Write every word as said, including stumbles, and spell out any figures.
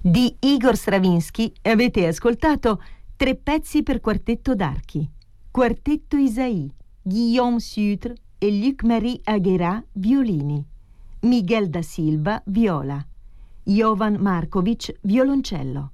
Di Igor Stravinsky avete ascoltato Tre pezzi per quartetto d'archi, Quartetto Isaïe, Guillaume Sutre e Luc-Marie Aguera violini, Miguel da Silva viola, Jovan Markovic violoncello.